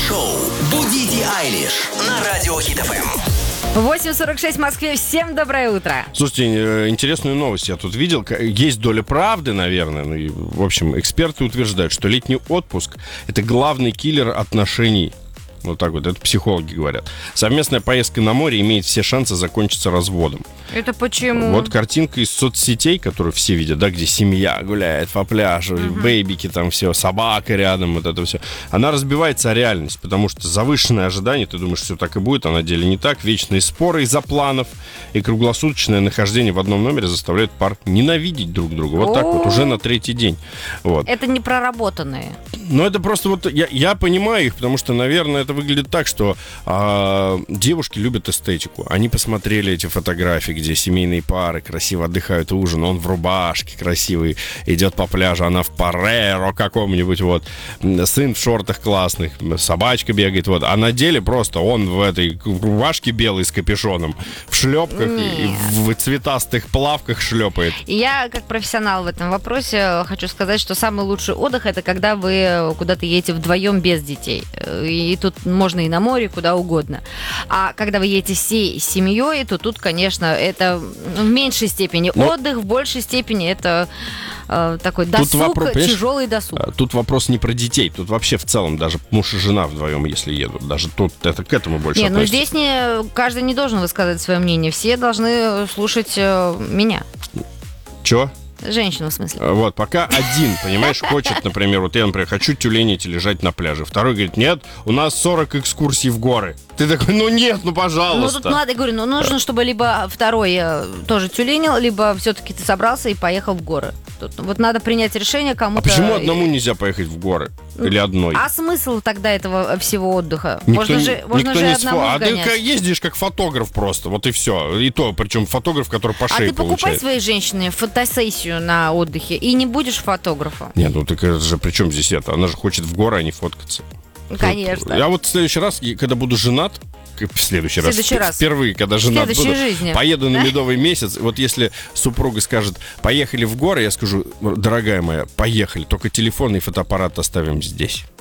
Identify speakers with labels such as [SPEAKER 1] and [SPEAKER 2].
[SPEAKER 1] Шоу «Будите Айлиш» на Радио Хит ФМ.
[SPEAKER 2] 8:46 в Москве. Всем доброе утро.
[SPEAKER 3] Слушайте, интересную новость я тут видел. Есть доля правды, наверное. Ну, и, в общем, эксперты утверждают, что летний отпуск – это главный киллер отношений. Вот так вот, это психологи говорят. Совместная поездка на море имеет все шансы закончиться разводом.
[SPEAKER 2] Это почему?
[SPEAKER 3] Вот картинка из соцсетей, которую все видят, да, где семья гуляет по пляжу, бейбики там все, собака рядом, вот это все. Она разбивается о реальность, потому что завышенное ожидание, ты думаешь, все так и будет, а на деле не так. Вечные споры из-за планов и круглосуточное нахождение в одном номере заставляет пар ненавидеть друг друга. Вот так вот, уже на третий день. Вот.
[SPEAKER 2] Это не проработанные.
[SPEAKER 3] Ну, это просто вот, я понимаю их, потому что, наверное, это выглядит так, что девушки любят эстетику. Они посмотрели эти фотографии, где семейные пары красиво отдыхают, ужин, он в рубашке красивый, идет по пляжу, она в пареро каком-нибудь, вот, сын в шортах классных, собачка бегает, вот, а на деле просто он в этой рубашке белой с капюшоном, в шлепках и в цветастых плавках шлепает.
[SPEAKER 2] Я, как профессионал в этом вопросе, хочу сказать, что самый лучший отдых — это когда вы куда-то едете вдвоем без детей. И тут можно и на море, куда угодно. А когда вы едете всей семьей, то тут, конечно, это в меньшей степени отдых, в большей степени это такой досуг, тяжелый досуг.
[SPEAKER 3] Тут вопрос не про детей, тут вообще в целом даже муж и жена вдвоем, если едут. Даже тут это к этому больше относится.
[SPEAKER 2] Здесь каждый не должен высказывать свое мнение. Все должны слушать меня.
[SPEAKER 3] Чё?
[SPEAKER 2] Женщину, в смысле.
[SPEAKER 3] Вот, пока один, понимаешь, хочет, например, вот я, например, хочу тюленить и лежать на пляже. Второй говорит, нет, у нас 40 экскурсий в горы. Ты такой, нет, пожалуйста.
[SPEAKER 2] Тут надо, я говорю, нужно, чтобы либо второй тоже тюленил, либо все-таки ты собрался и поехал в горы. Тут, вот надо принять решение кому-то.
[SPEAKER 3] А почему одному нельзя поехать в горы? Или одной?
[SPEAKER 2] А смысл тогда этого всего отдыха?
[SPEAKER 3] Можно
[SPEAKER 2] же одному
[SPEAKER 3] А
[SPEAKER 2] сгонять.
[SPEAKER 3] ты ездишь как фотограф просто, вот и все. И то, причем фотограф, который по шее
[SPEAKER 2] ты покупай
[SPEAKER 3] получает.
[SPEAKER 2] своей женщине фотосессию на отдыхе и не будешь фотографом.
[SPEAKER 3] Нет, так это же, при чем здесь это? Она же хочет в горы, а не фоткаться.
[SPEAKER 2] Конечно.
[SPEAKER 3] Я вот в следующий раз, когда буду женат, впервые, когда женат буду, поеду на медовый месяц. Вот если супруга скажет, поехали в горы, я скажу, дорогая моя, поехали, только телефон и фотоаппарат оставим здесь.